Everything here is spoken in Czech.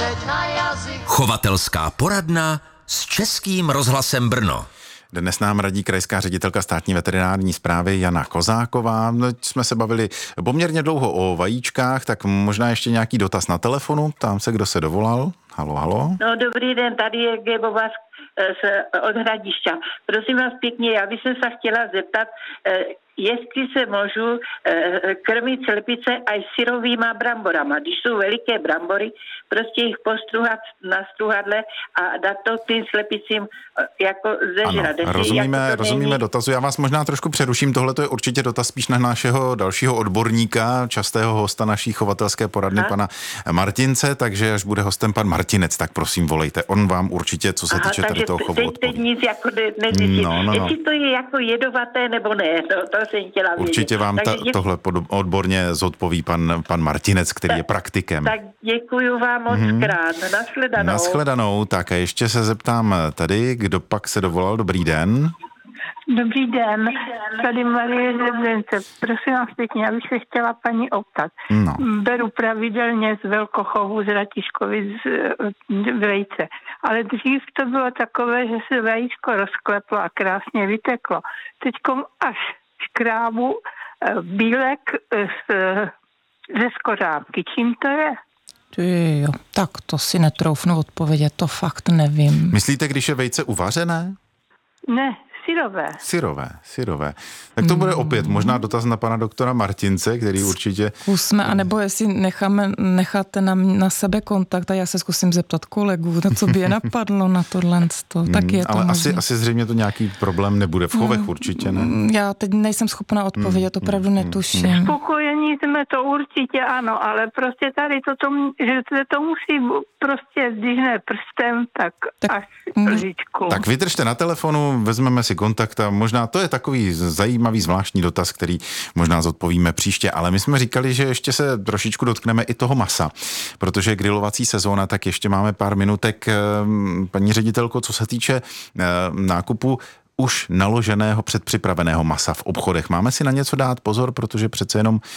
Chovatelská poradna s Českým rozhlasem Brno. Dnes nám radí krajská ředitelka státní veterinární správy Jana Kozáková. Jsme se bavili poměrně dlouho o vajíčkách, tak možná ještě nějaký dotaz na telefonu. Ptám se, kdo se dovolal. Halo. No, dobrý den, tady je Gebová od Hradišťa. Prosím vás pěkně, já bych se chtěla zeptat, jestli se můžu krmit slepice aj syrovýma bramborama. Když jsou veliké brambory, prostě jich postruhat na struhadle a dát to tím slepicím jako zežrat. Ano, rozumíme dotazu. Já vás možná trošku přeruším. Tohle to je určitě dotaz spíš na našeho dalšího odborníka, častého hosta naší chovatelské poradny, pana Martince, takže až bude hostem pan Martinec, tak prosím volejte. On vám určitě, co se týče tady toho chovu, odpoví. Teď nic jako nezjistím. Jestli to je jako jedovaté nebo ne, to jsem chtěla vědět. Určitě vám tohle odborně zodpoví pan Martinec, který je praktikem. Tak děkuju vám moc krát. Nashledanou. Nashledanou. Tak a ještě se zeptám tady, kdo pak se dovolal. Dobrý den. Dobrý den, tady Marie Řezence. Prosím vás pěkně, já bych se chtěla paní optat. No. Beru pravidelně z velkochovu z Ratiškovic vejce, ale dřív to bylo takové, že se vajíčko rozkleplo a krásně vyteklo. Teďkom až škrábu bílek ze skořápky. Čím to je? Ty jo, tak to si netroufnu odpovědět, to fakt nevím. Myslíte, když je vejce uvařené? Ne, Syrové. Tak to bude opět možná dotaz na pana doktora Martince, který určitě... Zkusme, anebo jestli necháte na sebe kontakt a já se zkusím zeptat kolegů, co by je napadlo na tohle. Tak je to ale možný. asi zřejmě to nějaký problém nebude. V chovech určitě ne. Já teď nejsem schopna odpovědět, opravdu netuším. Spokojení jsme to určitě ano, ale prostě tady že to musí prostě, když ne prstem, tak až lžičku. Tak vydržte na telefonu, vezmeme si kontakt a možná to je takový zajímavý zvláštní dotaz, který možná zodpovíme příště, ale my jsme říkali, že ještě se trošičku dotkneme i toho masa, protože grilovací sezóna, tak ještě máme pár minutek. Paní ředitelko, co se týče nákupu už naloženého, předpřipraveného masa v obchodech. Máme si na něco dát pozor, protože přece jenom